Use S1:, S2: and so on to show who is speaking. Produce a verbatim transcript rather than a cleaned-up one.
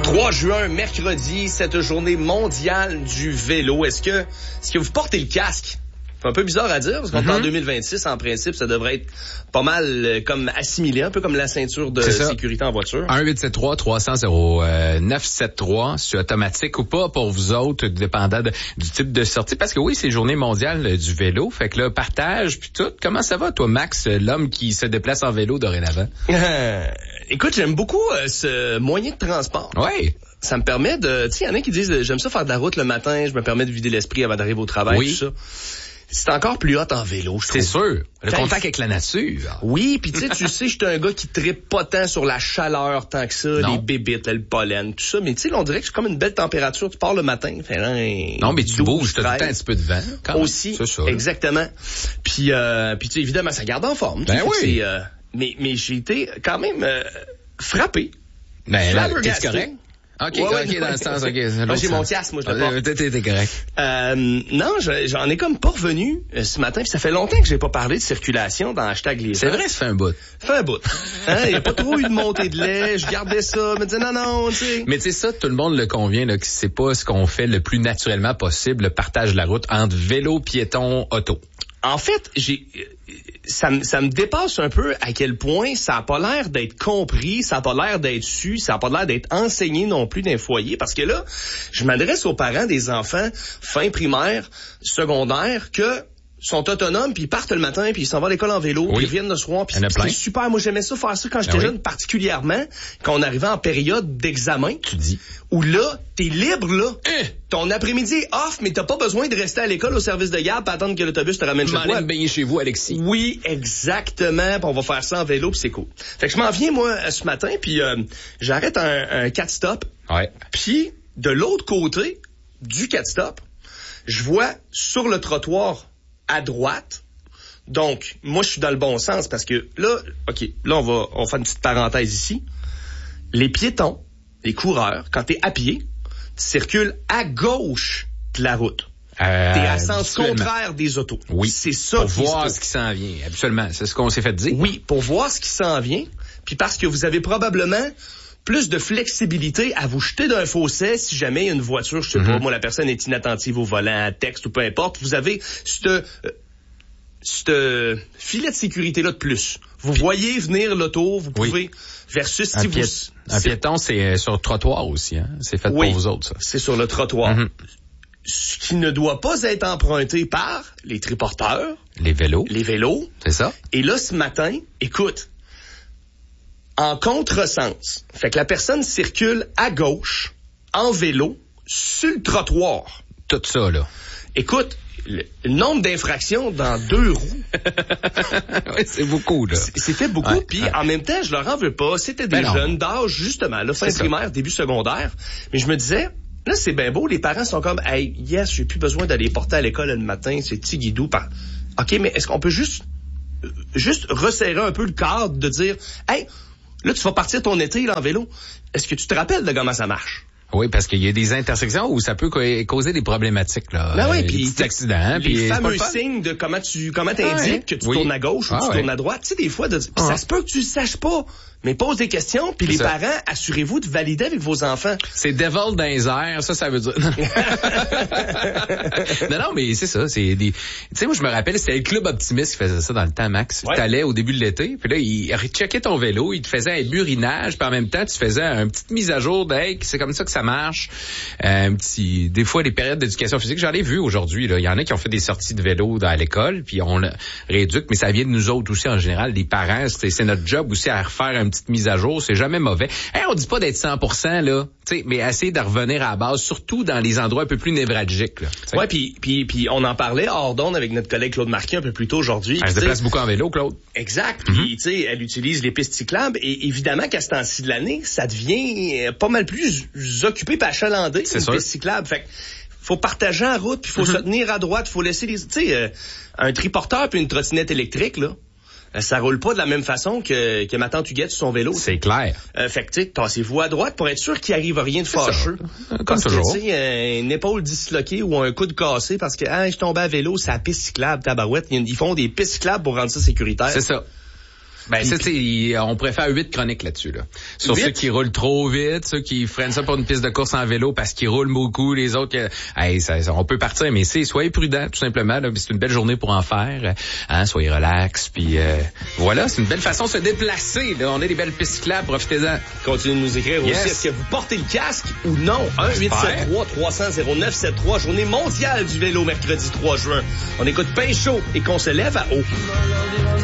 S1: trois juin, mercredi, cette journée mondiale du vélo. Est-ce que, est-ce que vous portez le casque? C'est un peu bizarre à dire, parce qu'on mm-hmm. est en deux mille vingt-six, en principe, ça devrait être pas mal euh, comme assimilé, un peu comme la ceinture de sécurité en voiture.
S2: un huit sept trois trois cents neuf sept trois, c'est automatique ou pas pour vous autres, dépendant de, du type de sortie, parce que oui, c'est journée mondiale euh, du vélo, fait que là, partage, puis tout. Comment ça va, toi, Max, l'homme qui se déplace en vélo dorénavant?
S1: Euh, écoute, j'aime beaucoup euh, ce moyen de transport.
S2: Oui.
S1: Ça me permet de... Tu sais, il y en a qui disent, j'aime ça faire de la route le matin, je me permets de vider l'esprit avant d'arriver au travail,
S2: oui.
S1: tout ça. C'est encore plus hot en vélo, je trouve.
S2: C'est sûr. Le contact avec la nature.
S1: Oui, puis tu sais, tu sais, je suis un gars qui trippe pas tant sur la chaleur tant que ça, non. Les bébites, le pollen, tout ça. Mais tu sais, on dirait que c'est comme une belle température. Tu pars le matin, fait un
S2: non, mais tu bouges, t'as tout le temps un petit peu de vent. Quand
S1: aussi, c'est ça, exactement. Puis, euh, puis tu sais, évidemment, ça garde en forme.
S2: Ben oui.
S1: Euh, mais mais j'ai été quand même euh, frappé.
S2: Ben là, qu'est-ce correct? OK,
S1: ouais, ouais,
S2: OK,
S1: ouais.
S2: dans le sens, OK.
S1: Moi, j'ai mon casque, moi, je le porte.
S2: T'es, t'es correct.
S1: Euh, non, je, j'en ai comme pas revenu euh, ce matin, puis ça fait longtemps que j'ai pas parlé de circulation dans hashtag les
S2: C'est vrai, ça fait un bout.
S1: Ça fait un bout. Hein, il y a pas trop eu de montée de lait, je gardais ça, me disais non, non, tu sais.
S2: Mais tu sais, ça, tout le monde le convient, là, que c'est pas ce qu'on fait le plus naturellement possible, le partage de la route entre vélo, piéton, auto.
S1: En fait, j'ai ça me ça me dépasse un peu à quel point ça a pas l'air d'être compris, ça a pas l'air d'être su, ça a pas l'air d'être enseigné non plus d'un foyer, parce que là, je m'adresse aux parents des enfants fin primaire, secondaire, que sont autonomes, puis ils partent le matin, puis ils s'en vont à l'école en vélo,
S2: oui.
S1: puis ils reviennent le soir, puis c'est super. Moi, j'aimais ça faire ça quand j'étais ah jeune, oui. particulièrement quand on arrivait en période d'examen.
S2: Tu dis.
S1: Où là, t'es libre, là.
S2: Eh.
S1: Ton après-midi est off, mais t'as pas besoin de rester à l'école au service de garde pour attendre que l'autobus te ramène chez toi.
S2: M'en baigner chez vous, Alexis.
S1: Oui, exactement. Puis on va faire ça en vélo, puis c'est cool. Fait que je m'en viens, moi, ce matin, puis euh, j'arrête un, un quatre stop.
S2: Ouais.
S1: Puis, de l'autre côté du quatre stop, je vois sur le trottoir à droite. Donc, moi, je suis dans le bon sens parce que là, OK, là, on va, on va faire une petite parenthèse ici. Les piétons, les coureurs, quand t'es à pied, tu circules à gauche de la route. Euh, t'es à sens contraire des autos.
S2: Oui.
S1: C'est ça.
S2: Pour voir ce qui s'en vient. Absolument. C'est ce qu'on s'est fait dire.
S1: Oui, pour voir ce qui s'en vient. Puis parce que vous avez probablement plus de flexibilité à vous jeter d'un fossé si jamais il y a une voiture, je sais mm-hmm. pas, moi, la personne est inattentive au volant, à texte ou peu importe. Vous avez ce euh, ce filet de sécurité-là de plus. Vous Puis, voyez venir l'auto, vous pouvez, oui. versus
S2: un
S1: si
S2: pied,
S1: vous...
S2: Un piéton, c'est sur le trottoir aussi, hein. C'est fait
S1: oui,
S2: pour vous autres, ça.
S1: C'est sur le trottoir. Mm-hmm. Ce qui ne doit pas être emprunté par les triporteurs.
S2: Les vélos.
S1: Les vélos.
S2: C'est ça.
S1: Et là, ce matin, écoute, en contresens. Fait que la personne circule à gauche, en vélo, sur le trottoir.
S2: Tout ça, là.
S1: Écoute, le nombre d'infractions dans deux roues.
S2: Oui, c'est beaucoup, là.
S1: C'était beaucoup, ouais, puis ouais. en même temps, je leur en veux pas. C'était des ben jeunes d'âge, justement, là, fin c'est primaire, ça. Début secondaire. Mais je me disais, là, c'est bien beau, les parents sont comme, hey, yes, j'ai plus besoin d'aller porter à l'école le matin, c'est petit guidou. Par... OK, mais est-ce qu'on peut juste, juste resserrer un peu le cadre de dire, hey, là, tu vas partir ton été, là, en vélo. Est-ce que tu te rappelles de comment ça marche?
S2: Oui, parce qu'il y a des intersections où ça peut causer des problématiques, là.
S1: Ben oui,
S2: euh,
S1: puis
S2: des accidents.
S1: Les
S2: puis
S1: fameux signes de comment tu, comment t'indiques ah ouais. que tu oui. tournes à gauche ou ah tu ouais. tournes à droite. Tu sais, des fois, de, ah. ça se peut que tu le saches pas. Mais pose des questions, puis les ça. parents, assurez-vous de valider avec vos enfants.
S2: C'est devil dans les airs, ça, ça veut dire. non, non, mais c'est ça, c'est des... Tu sais, moi, je me rappelle, c'était le Club Optimiste qui faisait ça dans le temps, Max. Ouais. T'allais au début de l'été, puis là, il recheckait ton vélo, il te faisait un burinage, puis en même temps, tu faisais une petite mise à jour de, hey, c'est comme ça que ça marche. Euh, un petit... Des fois, les périodes d'éducation physique, j'en ai vu aujourd'hui, là. Il y en a qui ont fait des sorties de vélo dans l'école, puis on rééduque, mais ça vient de nous autres aussi, en général, les parents. C'est, c'est notre job aussi à refaire un petite mise à jour, c'est jamais mauvais. Hey, on dit pas d'être cent pour cent là, tu sais, mais essayer de revenir à la base, surtout dans les endroits un peu plus névralgiques là. T'sais.
S1: Ouais, puis puis puis on en parlait hors d'onde avec notre collègue Claude Marquis un peu plus tôt aujourd'hui.
S2: Elle se déplace beaucoup en vélo, Claude.
S1: Exact. Mm-hmm. Puis tu sais, elle utilise les pistes cyclables et évidemment qu'à ce temps-ci de l'année, ça devient pas mal plus occupé par achalandé une piste cyclable. Fait que faut partager en route, puis faut mm-hmm. se tenir à droite, faut laisser les, tu sais, euh, un triporteur puis une trottinette électrique là. Ça roule pas de la même façon que, que ma tante Huguette sur son vélo.
S2: C'est clair.
S1: Euh, fait que, tu sais, tassez-vous à droite pour être sûr qu'il arrive rien de fâcheux.
S2: Comme
S1: parce
S2: toujours.
S1: que, tu sais, une épaule disloquée ou un coude cassé parce que, ah, je tombais à vélo, c'est la piste cyclable, tabarouette. Ils font des pistes cyclables pour rendre ça sécuritaire.
S2: C'est ça. Ben, ça, c'est, on pourrait faire huit chroniques là-dessus, là. Sur ceux qui roulent trop vite, ceux qui freinent ça pour une piste de course en vélo parce qu'ils roulent beaucoup, les autres, que, hey, ça, ça, on peut partir, mais c'est, soyez prudents, tout simplement, là. C'est une belle journée pour en faire, hein, soyez relax, puis euh, voilà, c'est une belle façon de se déplacer, là. On a des belles pistes cyclables, profitez-en.
S1: Continuez de nous écrire
S2: yes.
S1: aussi, est-ce que vous portez le casque ou non? un huit sept trois trois cents zéro neuf sept trois, journée mondiale du vélo, mercredi trois juin. On écoute Pain Chaud et qu'on se lève à eau.